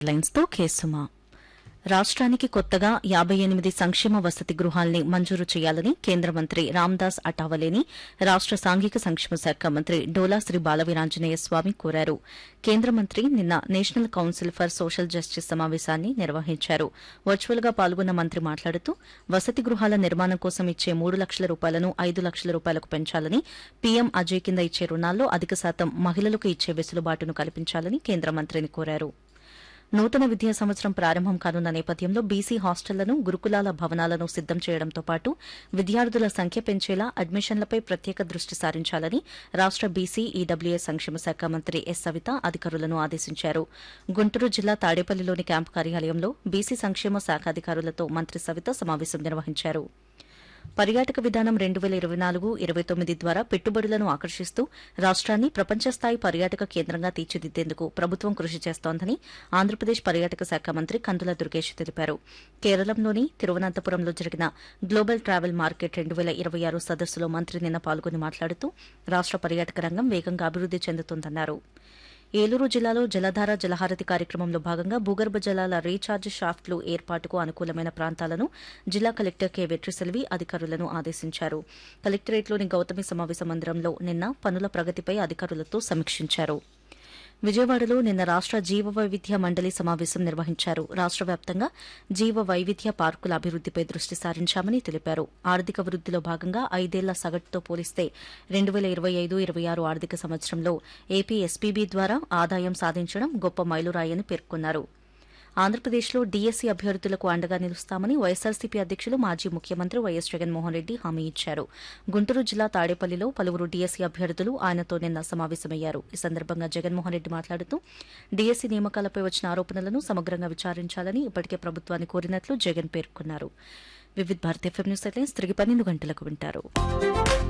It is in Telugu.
లైన్స్తో కేసుమా. రాష్ట్రానికి కొత్తగా 58 సంక్షేమ వసతి గృహాల్ని మంజూరు చేయాలని కేంద్ర మంత్రి రామ్దాస్ అఠావలేని రాష్ట సాంఘిక సంక్షేమ శాఖ మంత్రి డోలా శ్రీ బాలవీరాంజనేయ స్వామి కోరారు. కేంద్ర మంత్రి నిన్న national council for social justice సమావేశాన్ని నిర్వహించారు. వర్చువల్ గా పాల్గొన్న మంత్రి మాట్లాడుతూ వసతి గృహాల నిర్మాణం కోసం ఇచ్చే 3 లక్షల రూపాయలను 5 లక్షల రూపాయలకు పెంచాలని, పీఎం అజయ్ కింద ఇచ్చే రుణాల్లో అధిక శాతం మహిళలకు ఇచ్చే వెసులుబాటును కల్పించాలని కేంద్ర మంత్రిని కోరారు. నూతన విద్యా సంవత్సరం ప్రారంభం కానున్న నేపథ్యంలో బీసీ హాస్టళ్లను, గురుకులాల భవనాలను సిద్దం చేయడంతో పాటు విద్యార్థుల సంఖ్య పెంచేలా అడ్మిషన్లపై ప్రత్యేక దృష్టి సారించాలని రాష్ట బీసీ ఈడబ్ల్యూఎస్ సంక్షేమ శాఖ మంత్రి ఎస్ సవిత అధికారులను ఆదేశించారు. గుంటూరు జిల్లా తాడేపల్లిలోని క్యాంపు కార్యాలయంలో బీసీ సంక్షేమ శాఖ అధికారులతో మంత్రి సవిత సమావేశం నిర్వహించారు. పర్యాటక విధానం 2024-29 ద్వారా పెట్టుబడులను ఆకర్షిస్తూ రాష్ట్రాన్ని ప్రపంచస్థాయి పర్యాటక కేంద్రంగా తీర్చిదిద్దేందుకు ప్రభుత్వం కృషి చేస్తోందని ఆంధ్రప్రదేశ్ పర్యాటక శాఖ మంత్రి కందుల దుర్గేష్ తెలిపారు. కేరళంలోని తిరువనంతపురంలో జరిగిన గ్లోబల్ ట్రావెల్ మార్కెట్ 2026 సదస్సులో మంత్రి నిన్న పాల్గొని మాట్లాడుతూ రాష్ట పర్యాటక రంగం వేగంగా అభివృద్ది చెందుతోందన్నారు. ఏలూరు జిల్లాలో జలధార జలహారతి కార్యక్రమంలో భాగంగా భూగర్భ జలాల రీఛార్జ్ షాఫ్ట్లు ఏర్పాటుకు అనుకూలమైన ప్రాంతాలను జిల్లా కలెక్టర్ కె వెట్రిసెల్వి అధికారులను ఆదేశించారు. కలెక్టరేట్లోని గౌతమి సమావేశ మందిరంలో నిన్న పనుల ప్రగతిపై అధికారులతో సమీక్షించారు. విజయవాడలో నిన్న రాష్ట జీవ వైవిధ్య మండలి సమావేశం నిర్వహించారు. రాష్ట వ్యాప్తంగా జీవ వైవిధ్య పార్కుల అభివృద్దిపై దృష్టి సారించామని తెలిపారు. ఆర్థిక వృద్దిలో భాగంగా 5 ఏళ్ల సగటుతో పోలిస్తే 2025-26 ఆర్థిక సంవత్సరంలో ఏపీ ఎస్పీబీ ద్వారా ఆదాయం సాధించడం గొప్ప మైలురాయని పేర్కొన్నారు. ఆంధ్రప్రదేశ్లో డీఎస్సీ అభ్యర్థులకు అండగా నిలుస్తామని వైఎస్సార్సీపీ అధ్యకులు మాజీ ముఖ్యమంత్రి వైఎస్ జగన్మోహన్ రెడ్డి హామీ ఇచ్చారు. గుంటూరు జిల్లా తాడేపల్లిలో పలువురు డీఎస్సీ అభ్యర్థులు ఆయనతో నిన్న సమావేశమయ్యారు. ఈ సందర్భంగా జగన్మోహన్ రెడ్డి మాట్లాడుతూ డీఎస్సీ నియామకాలపై వచ్చిన ఆరోపణలను సమగ్రంగా విచారించాలని ఇప్పటికే ప్రభుత్వాన్ని కోరినట్లు జగన్ పేర్కొన్నారు. వివిధ భారతీయ ఎఫ్ఎం న్యూస్ హెడ్లైన్స్ తిరిగి 12 గంటలకు వింటారు.